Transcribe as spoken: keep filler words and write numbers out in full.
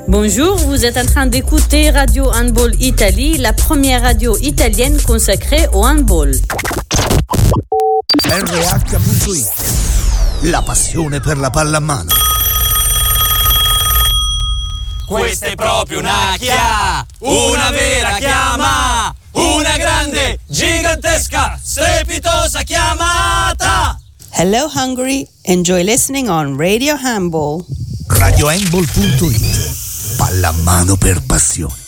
Bonjour, vous êtes en train d'écouter Radio Handball Italie, la première radio italienne consacrée au handball. R H punto it, la passione per la pallamano. Questa è proprio una chia, una vera chiama, una grande, gigantesca, strepitosa chiamata. Hello Hungary, enjoy listening on Radio Handball. Radio Handball punto it, pallamano per passione.